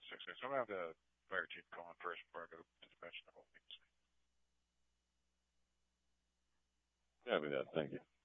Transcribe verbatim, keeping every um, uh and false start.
five six six. I'm going to have the fire chief call in first before I go dispatch the whole thing. Copy that. Thank you.